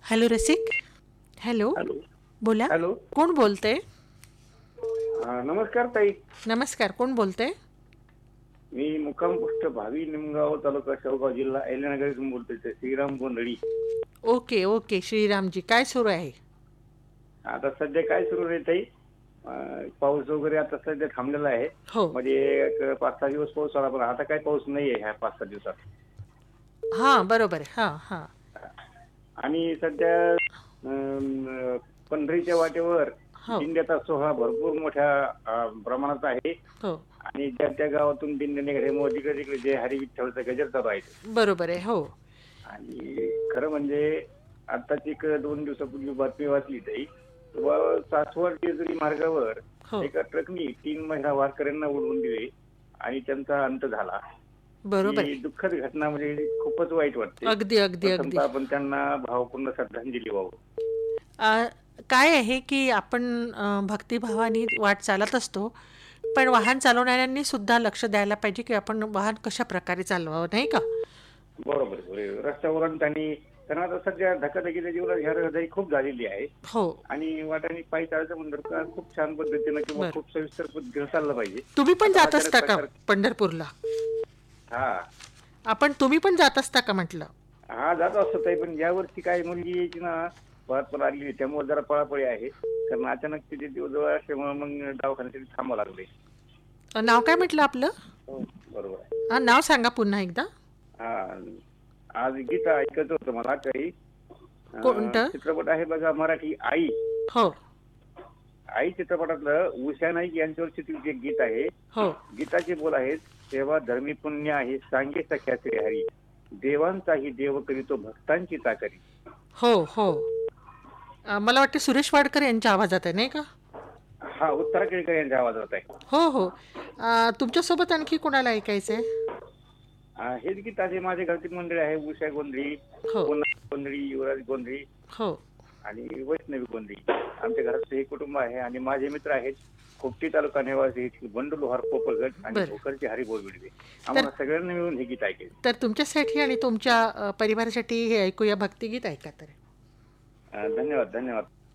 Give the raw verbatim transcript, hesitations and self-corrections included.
Hello रसिक. Hello. Hello. बोला. Hello. कोण बोलते? हा, नमस्कार ताई. नमस्कार. कोण बोलते? मी मुक्काम पोस्ट भावी निमगाव तालुका शेवगाव जिल्हा अहिल्यानगर इथून बोलतोय ते श्रीराम गोंधळी. Okay okay. श्रीरामजी, काय सुरू आहे? आता सध्या काय सुरू आहे ताई? अं, पाऊस वगैरे आता सध्या थांबलेला आहे. हो. म्हणजे एक पाच सहा दिवस पाऊस आला, पण आता काही पाऊस नाहीये ह्या पाच सहा दिवसात. हां, बरोबर आहे. हां हां. आणि सध्या अं, पंढरीच्या वाटेवर हो दिंड्याचा सोहळा भरपूर मोठ्या अं, प्रमाणात आहे. हो. आणि ज्या त्या गावातून दिंड्या निघाल्यामुळे जिकडे तिकडे जे हरी विठ्ठलचा गजर चालू आहे. बरोबर आहे. हो. आणि खरं म्हणजे आताच एक दोन दिवसापूर्वी बातमी वाचली ताई, व सासवड जेजुरी मार्गावर हो. एका ट्रकनी तीन महिला वारकऱ्यांना उडवून दिले आणि त्यांचा अंत झाला. बरोबर ही आहे. दुःखद घटना म्हणजे खूपच वाईट वाटते. अगदी अगदी अगदी. प्रथमतः आपण त्यांना भावपूर्ण श्रद्धांजली वाहू. अ, काय आहे की आपण अ, भक्तिभावाने वाट चालत असतो, पण वाहन चालवणाऱ्यांनी सुद्धा लक्ष द्यायला पाहिजे की आपण वाहन कशा प्रकारे चालवावं, नाही का? बरोबर बरोबर. रस्त्यावरून त्यांनी त्यांना आता सध्या धकाधकीच्या जीवनात ह्या रहदारी खूप झालेली आहे. हो. आणि वाटाने पायी चालायचं म्हणलं तर खूप छान पद्धतीनं किंवा बरं. खूप सविस्तर पद्धतीनं चाललं पाहिजे. तुम्ही पण आता जात अचानक असता का प्रकार. पंढरपूरला? हा आपण तुम्ही पण जात असता का म्हटलं? हा जात असतो ताई, पण यावर्षी काय मुलगी यायची ना परत आली त्यामुळे जरा पळापळी आहे. कारण अचानक तिथे दिवस जवळ असल्यामुळे मग दवाखान्यासाठी थांबावं लागले. अ, नाव काय म्हटलं आपलं? हो बरोबर आहे. हां, नाव सांगा पुन्हा एकदा. हा, आज गीता ऐकत होतं मला काही. अं, कोणतं? चित्रपट आहे बघा मराठी आई. हो आई चित्रपटातलं उषा नाईक यांच्यावर चित्रित एक गीत आहे. हो. गीताचे बोल आहेत, सेवा धर्मी पुण्य आहे सांगे सख्या श्री हरी, देवांचाही देव करीतो भक्तांची चाकरी. हो हो. अ, मला वाटते सुरेश वाडकर यांच्या आवाजात आहे, नाही का? हा, उत्तरा केळकर यांच्या आवाजात आहे. हो हो. अ, तुमच्यासोबत आणखी कोणाला ऐकायचं आहे? हा, हेच गीत आहे. माझे घरची मंडळी आहे, उषा गोंधळी, हो पुन्हा गोंधळी, युवराज गोंधळी हो. आणि वैष्णवी गोंधळी. आमच्या घरात हे कुटुंब आहे आणि माझे मित्र आहेत. खोपटी तालुका निवासी बंडू लोहार पोपळगड आणि बरं. भोकरचे हरिभाऊ बिडवे. तर आम्हाला सगळ्यांना मिळून हे गीत ऐकेल. तर तुमच्यासाठी आणि तुमच्या अ, परिवारासाठी हे ऐकूया भक्तिगीत, ऐका तर. धन्यवाद धन्यवाद.